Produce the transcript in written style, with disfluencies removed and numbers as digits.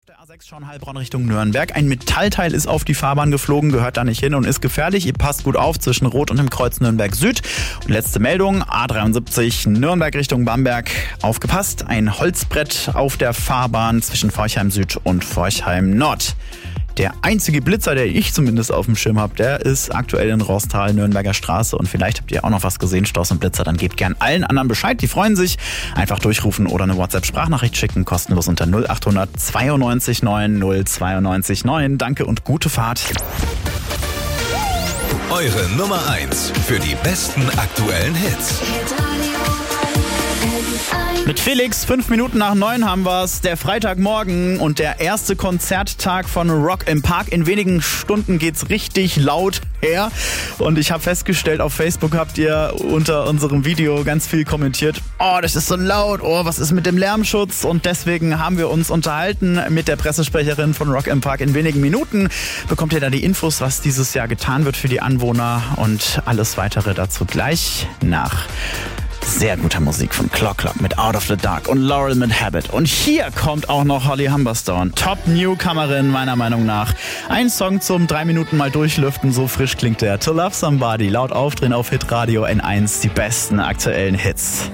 A6 Schornheilbronn Richtung Nürnberg. Ein Metallteil ist auf die Fahrbahn geflogen, gehört da nicht hin und ist gefährlich. Ihr passt gut auf zwischen Rot und dem Kreuz Nürnberg Süd. Und letzte Meldung, A73 Nürnberg Richtung Bamberg. Aufgepasst, ein Holzbrett auf der Fahrbahn zwischen Forchheim Süd und Forchheim Nord. Der einzige Blitzer, der ich zumindest auf dem Schirm habe, der ist aktuell in Roßtal, Nürnberger Straße. Und vielleicht habt ihr auch noch was gesehen, Stoß und Blitzer, dann gebt gern allen anderen Bescheid. Die freuen sich. Einfach durchrufen oder eine WhatsApp-Sprachnachricht schicken, kostenlos unter 0800 92 9 092 9. Danke und gute Fahrt. Eure Nummer 1 für die besten aktuellen Hits. Mit Felix, 5 Minuten nach 9 haben wir's. Der Freitagmorgen und der erste Konzerttag von Rock im Park. In wenigen Stunden geht's richtig laut her. Und ich habe festgestellt, auf Facebook habt ihr unter unserem Video ganz viel kommentiert. Oh, das ist so laut. Oh, was ist mit dem Lärmschutz? Und deswegen haben wir uns unterhalten mit der Pressesprecherin von Rock im Park. In wenigen Minuten bekommt ihr da die Infos, was dieses Jahr getan wird für die Anwohner. Und alles weitere dazu gleich nach sehr guter Musik von Clock mit Out of the Dark und Laurel mit Habit. Und hier kommt auch noch Holly Humberstone, Top-Newcomerin meiner Meinung nach. Ein Song zum 3 Minuten mal durchlüften, so frisch klingt der. To Love Somebody, laut aufdrehen auf Hitradio N1, die besten aktuellen Hits.